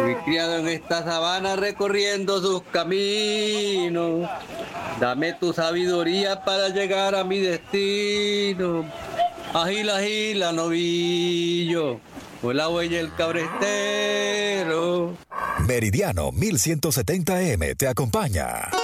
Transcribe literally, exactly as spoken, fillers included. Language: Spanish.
Fui criado en esta sabana recorriendo sus caminos. Dame tu sabiduría para llegar a mi destino. Agila, agila, novillo, con la huella el cabrestero. Meridiano mil ciento setenta A M te acompaña.